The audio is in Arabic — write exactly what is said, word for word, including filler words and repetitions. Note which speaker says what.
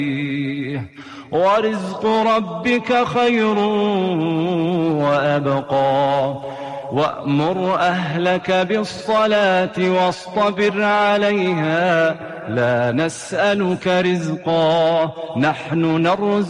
Speaker 1: ورزق ربك خير وأبقى وأمر أهلك بالصلاة واصطبر عليها لا نسألك رزقا نحن نرزقك